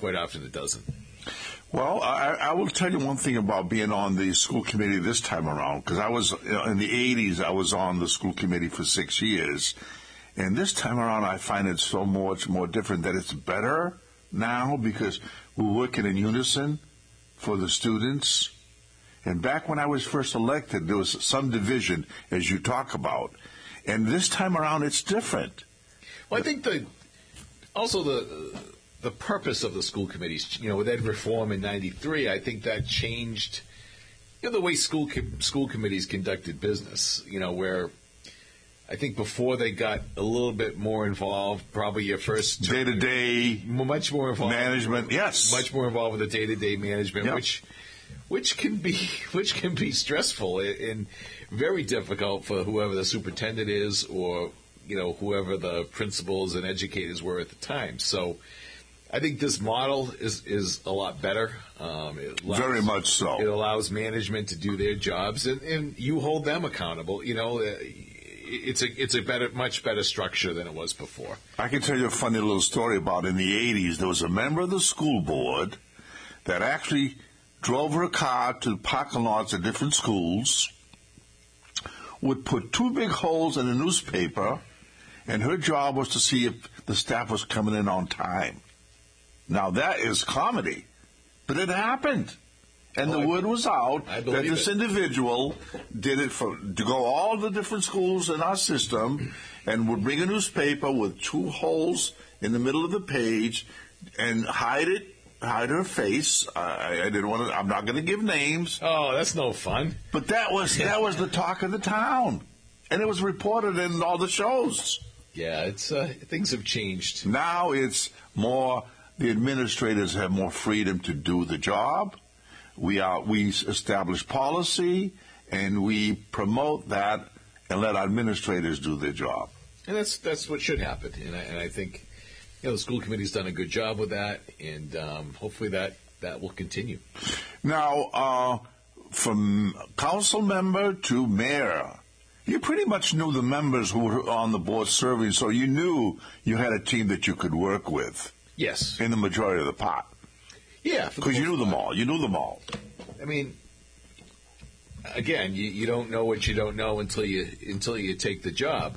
quite often it doesn't. Well, I will tell you one thing about being on the school committee this time around, because I was, in the 80s, I was on the school committee for 6 years. And this time around, I find it so much more different that it's better now because we're working in unison for the students. And back when I was first elected, there was some division, as you talk about. And this time around, it's different. Well, I think the purpose of the school committees, with ed reform in '93, I think that changed, the way school committees conducted business. Where I think before they got a little bit more involved, probably your first day-to-day much more involved management. Yes, much more involved with the day-to-day management, yep. which can be stressful and very difficult for whoever the superintendent is, or whoever the principals and educators were at the time. So I think this model is a lot better. Very much so. It allows management to do their jobs, and you hold them accountable. It's a much better structure than it was before. I can tell you a funny little story about in the 80s. There was a member of the school board that actually drove her car to parking lots at different schools, would put 2 big holes in a newspaper, and her job was to see if the staff was coming in on time. Now, that is comedy, but it happened. And the word was out that this individual did it to go all the different schools in our system and would bring a newspaper with 2 holes in the middle of the page and hide her face. I didn't want to. I'm not going to give names. Oh, that's no fun. But that was the talk of the town, and it was reported in all the shows. Yeah, things have changed. Now it's more. The administrators have more freedom to do the job. We establish policy, and we promote that and let our administrators do their job. And that's what should happen. And I think the school committee's done a good job with that, and hopefully that will continue. Now, from council member to mayor, you pretty much knew the members who were on the board serving, so you knew you had a team that you could work with. Yes. In the majority of the pot. Yeah. Because you knew them all. You knew them all. I mean, again, you don't know what you don't know until you take the job.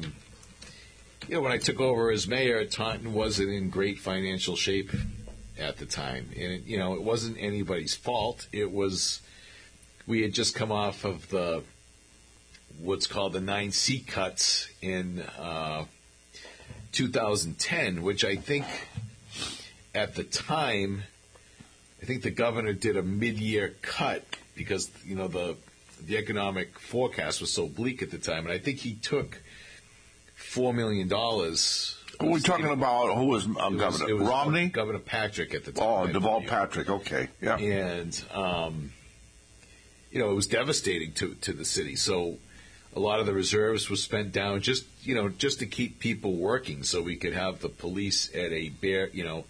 When I took over as mayor, Taunton wasn't in great financial shape at the time. And, it wasn't anybody's fault. It was, we had just come off of what's called the 9 seat cuts in 2010, which I think at the time, I think the governor did a mid-year cut because, the economic forecast was so bleak at the time. And I think he took $4 million. Who are we talking about? Who was governor? It was Romney? Governor Patrick at the time. Oh, Deval Patrick. Okay. Yeah. And, it was devastating to the city. So a lot of the reserves was spent down just to keep people working so we could have the police at a bare,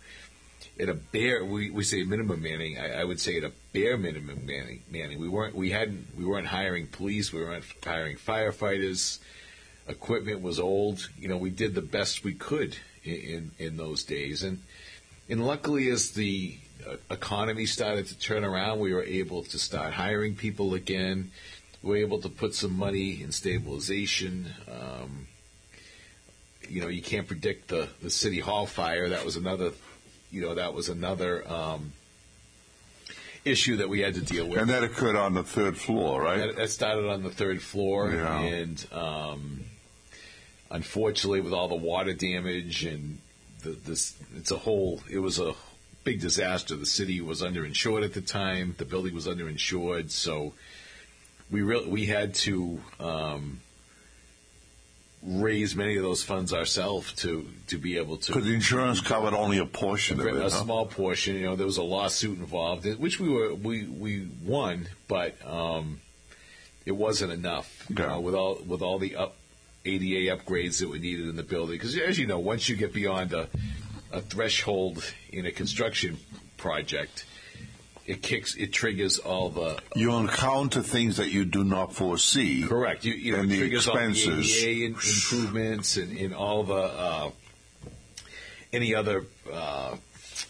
we say minimum manning. I would say at a bare minimum manning. We weren't hiring police. We weren't hiring firefighters. Equipment was old. We did the best we could in those days. And luckily, as the economy started to turn around, we were able to start hiring people again. We were able to put some money in stabilization. You can't predict the City Hall fire. That was another issue that we had to deal with. And that occurred on the 3rd floor, right? That started on the 3rd floor. Yeah. And unfortunately, with all the water damage and it was a big disaster. The city was underinsured at the time. The building was underinsured. So we had to raise many of those funds ourselves to be able to. Because the insurance covered only a portion of it. A small portion. There was a lawsuit involved, which we won, but it wasn't enough. Yeah. With all the ADA upgrades that were needed in the building. Because as you know, once you get beyond a threshold in a construction project, it triggers all the. You encounter things that you do not foresee. Correct. It triggers expenses. All the ADA improvements and all the any other